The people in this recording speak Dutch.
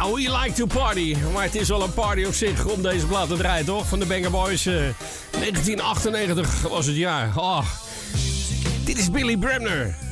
Ja, We Like to Party. Maar het is wel een party op zich om deze plaat te draaien, toch? Van de Banger Boys. 1998 was het jaar. Oh. Dit is Billy Bremner.